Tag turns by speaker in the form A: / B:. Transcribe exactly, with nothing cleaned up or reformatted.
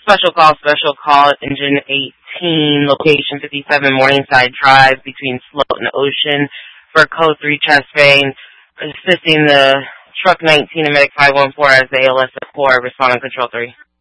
A: Special call, special call, engine eighteen, location fifty-seven Morningside Drive between Sloat and Ocean for code three chest vein, assisting the truck nineteen and medic five one four as the A L S four, responding control three.